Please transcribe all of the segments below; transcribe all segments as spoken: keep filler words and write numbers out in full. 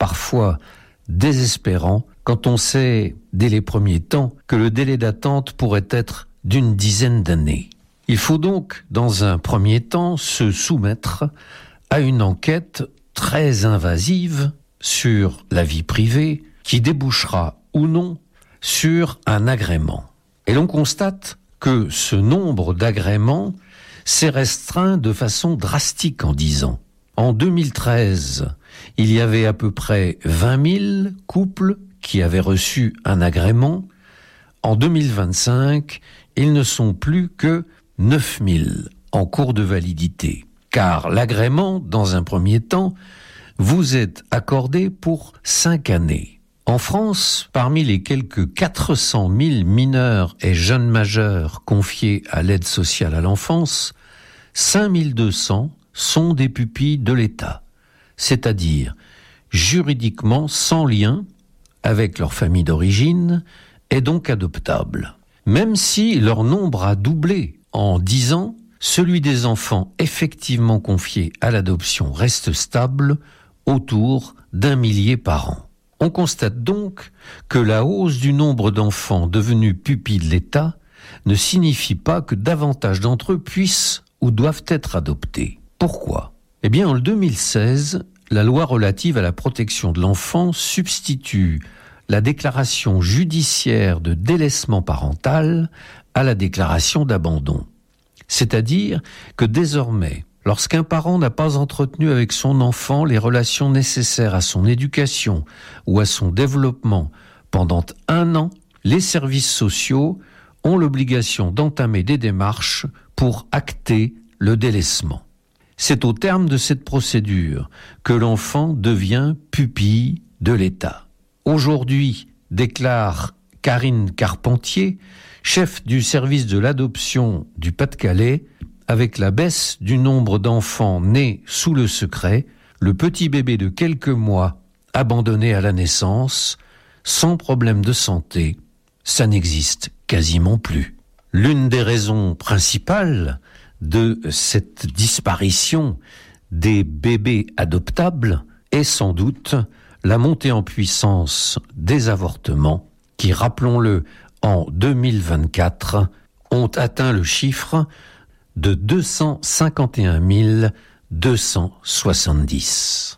parfois désespérant quand on sait, dès les premiers temps, que le délai d'attente pourrait être d'une dizaine d'années. Il faut donc, dans un premier temps, se soumettre à une enquête très invasive sur la vie privée qui débouchera ou non sur un agrément. Et l'on constate que ce nombre d'agréments s'est restreint de façon drastique en dix ans. En deux mille treize, il y avait à peu près vingt mille couples qui avaient reçu un agrément. En deux mille vingt-cinq, ils ne sont plus que neuf mille en cours de validité. Car l'agrément, dans un premier temps, vous est accordé pour cinq années. En France, parmi les quelques quatre cent mille mineurs et jeunes majeurs confiés à l'aide sociale à l'enfance, cinq mille deux cents sont des pupilles de l'État, c'est-à-dire juridiquement sans lien avec leur famille d'origine et donc adoptables. Même si leur nombre a doublé en dix ans, celui des enfants effectivement confiés à l'adoption reste stable, autour d'un millier par an. On constate donc que la hausse du nombre d'enfants devenus pupilles de l'État ne signifie pas que davantage d'entre eux puissent ou doivent être adoptés. Pourquoi ? Eh bien, en deux mille seize, la loi relative à la protection de l'enfant substitue la déclaration judiciaire de délaissement parental à la déclaration d'abandon. C'est-à-dire que désormais, lorsqu'un parent n'a pas entretenu avec son enfant les relations nécessaires à son éducation ou à son développement pendant un an, les services sociaux ont l'obligation d'entamer des démarches pour acter le délaissement. C'est au terme de cette procédure que l'enfant devient pupille de l'État. Aujourd'hui, déclare Karine Carpentier, chef du service de l'adoption du Pas-de-Calais, avec la baisse du nombre d'enfants nés sous le secret, le petit bébé de quelques mois abandonné à la naissance, sans problème de santé, ça n'existe quasiment plus. L'une des raisons principales de cette disparition des bébés adoptables est sans doute la montée en puissance des avortements qui, rappelons-le, en deux mille vingt-quatre, ont atteint le chiffre de deux cent cinquante et un mille deux cent soixante-dix.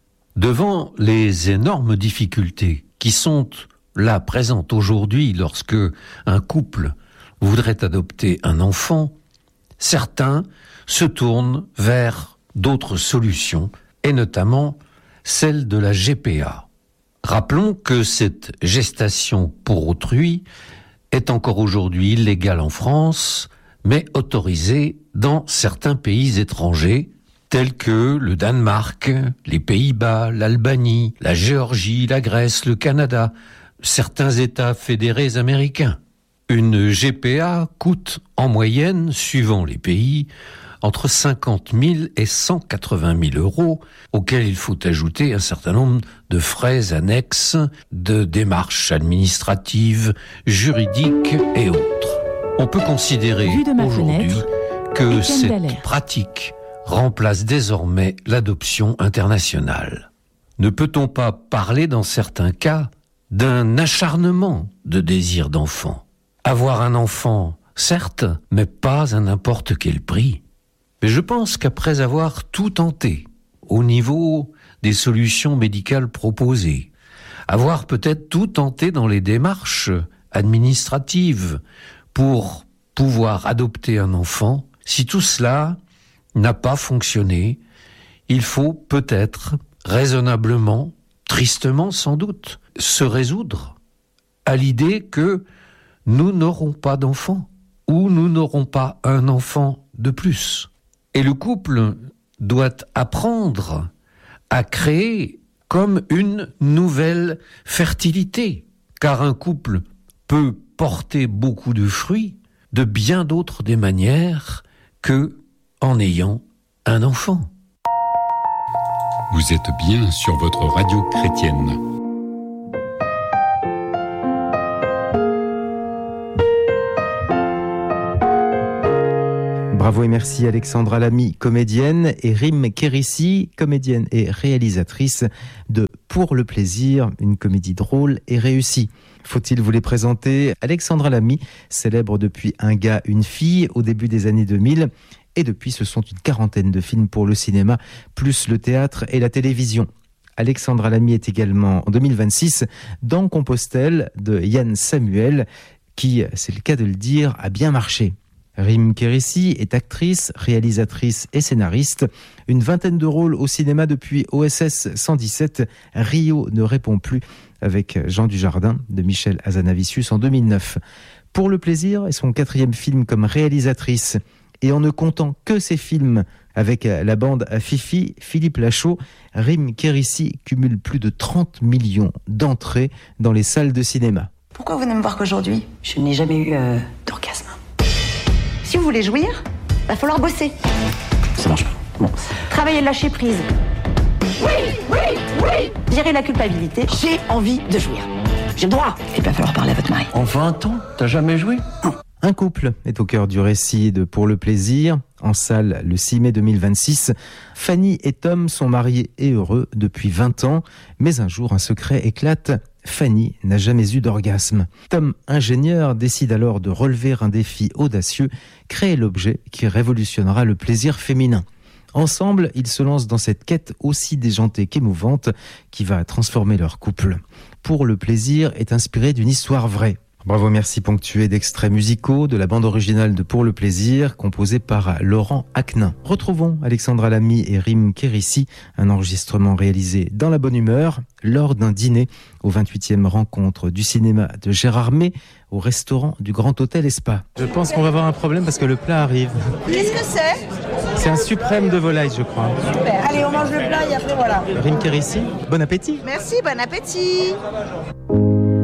Devant les énormes difficultés qui sont là présentes aujourd'hui lorsque un couple voudrait adopter un enfant, certains se tournent vers d'autres solutions, et notamment celle de la G P A. Rappelons que cette gestation pour autrui est encore aujourd'hui illégale en France, mais autorisée dans certains pays étrangers, tels que le Danemark, les Pays-Bas, l'Albanie, la Géorgie, la Grèce, le Canada, certains États fédérés américains. Une G P A coûte en moyenne, suivant les pays, entre cinquante mille et cent quatre-vingt mille euros, auxquels il faut ajouter un certain nombre de frais annexes, de démarches administratives, juridiques et autres. On peut considérer aujourd'hui que cette Dallaire. pratique remplace désormais l'adoption internationale. Ne peut-on pas parler dans certains cas d'un acharnement de désir d'enfant ? Avoir un enfant, certes, mais pas à n'importe quel prix. Mais je pense qu'après avoir tout tenté au niveau des solutions médicales proposées, avoir peut-être tout tenté dans les démarches administratives pour pouvoir adopter un enfant, si tout cela n'a pas fonctionné, il faut peut-être raisonnablement, tristement sans doute, se résoudre à l'idée que nous n'aurons pas d'enfant, ou nous n'aurons pas un enfant de plus. Et le couple doit apprendre à créer comme une nouvelle fertilité, car un couple peut porter beaucoup de fruits de bien d'autres des manières que en ayant un enfant. Vous êtes bien sur votre radio chrétienne. Bravo et merci Alexandra Lamy, comédienne, et Rim Kérissi, comédienne et réalisatrice de Pour le plaisir, une comédie drôle et réussie. Faut-il vous les présenter? Alexandra Lamy, célèbre depuis Un gars, une fille au début des années deux mille. Et depuis, ce sont une quarantaine de films pour le cinéma, plus le théâtre et la télévision. Alexandra Lamy est également en deux mille vingt-six dans Compostelle de Yann Samuel, qui, c'est le cas de le dire, a bien marché. Rim Kérissi est actrice, réalisatrice et scénariste. Une vingtaine de rôles au cinéma depuis O S S cent dix-sept. Rio ne répond plus avec Jean Dujardin de Michel Hazanavicius en deux mille neuf. Pour le plaisir est son quatrième film comme réalisatrice. Et en ne comptant que ses films avec la bande à Fifi, Philippe Lachaud, Rim Kérissi cumule plus de trente millions d'entrées dans les salles de cinéma. Pourquoi vous ne me voir qu'aujourd'hui? Je n'ai jamais eu euh, d'orgasme. Si vous voulez jouir, va falloir bosser. Ça marche pas. Bon. Travailler, lâcher prise. Oui, oui, oui. Gérer la culpabilité. J'ai envie de jouir. J'ai le droit. Il va falloir parler à votre mari. En vingt ans, t'as jamais joué? Non. Un couple est au cœur du récit de Pour le plaisir. En salle le six mai deux mille vingt-six. Fanny et Tom sont mariés et heureux depuis vingt ans. Mais un jour, un secret éclate. Fanny n'a jamais eu d'orgasme. Tom, ingénieur, décide alors de relever un défi audacieux, créer l'objet qui révolutionnera le plaisir féminin. Ensemble, ils se lancent dans cette quête aussi déjantée qu'émouvante qui va transformer leur couple. Pour le plaisir est inspiré d'une histoire vraie. Bravo, merci ponctué d'extraits musicaux de la bande originale de Pour le plaisir, composée par Laurent Aknin. Retrouvons Alexandra Lamy et Rim Kérissi, un enregistrement réalisé dans la bonne humeur lors d'un dîner au vingt-huitième rencontre du cinéma de Gérard May au restaurant du Grand Hôtel et Spa. Je pense qu'on va avoir un problème parce que le plat arrive. Qu'est-ce que c'est? C'est un suprême de volaille, je crois. Super. Allez, on mange le plat et après voilà. Rim Kérissi, bon appétit. Merci, bon appétit.